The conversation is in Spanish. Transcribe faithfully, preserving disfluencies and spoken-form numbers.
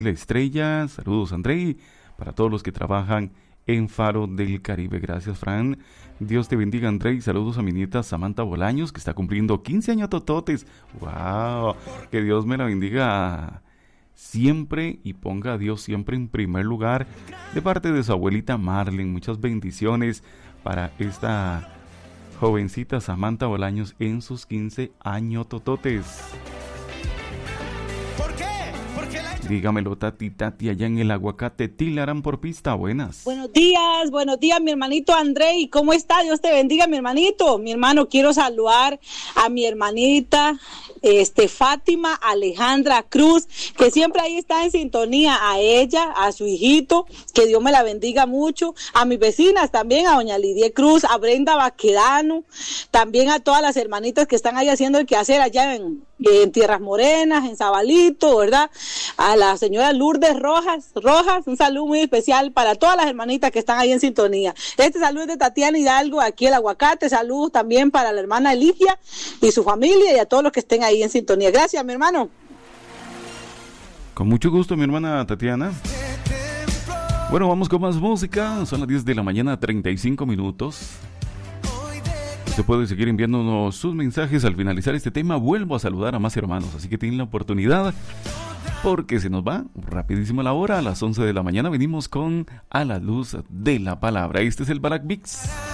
La Estrella, saludos Andrei, para todos los que trabajan en Faro del Caribe. Gracias, Fran. Dios te bendiga, Andrei. Saludos a mi nieta Samantha Bolaños, que está cumpliendo quince años tototes. ¡Wow! Que Dios me la bendiga siempre y ponga a Dios siempre en primer lugar. De parte de su abuelita Marlene, muchas bendiciones para esta jovencita Samantha Bolaños en sus quince años tototes. ¿Por qué? Porque la... Dígamelo, Tati, Tati, allá en el Aguacate, Tilarán por pista, buenas. Buenos días, buenos días, mi hermanito Andrei, ¿cómo está? Dios te bendiga, mi hermanito. Mi hermano, quiero saludar a mi hermanita, este, Fátima Alejandra Cruz, que siempre ahí está en sintonía, a ella, a su hijito, que Dios me la bendiga mucho, a mis vecinas también, a doña Lidia Cruz, a Brenda Baquedano, también a todas las hermanitas que están ahí haciendo el quehacer allá en, en Tierras Morenas, en Zabalito, ¿verdad? A la señora Lourdes Rojas, Rojas, un saludo muy especial para todas las hermanitas que están ahí en sintonía. Este saludo es de Tatiana Hidalgo, aquí el Aguacate, saludos también para la hermana Eligia y su familia y a todos los que estén ahí en sintonía. Gracias, mi hermano. Con mucho gusto, mi hermana Tatiana. Bueno, vamos con más música. Son las diez de la mañana, treinta y cinco minutos. Usted puede seguir enviándonos sus mensajes. Al finalizar este tema vuelvo a saludar a más hermanos, así que tienen la oportunidad, porque se nos va rapidísimo la hora. A las once de la mañana venimos con A la Luz de la Palabra. Este es el Barak Mix.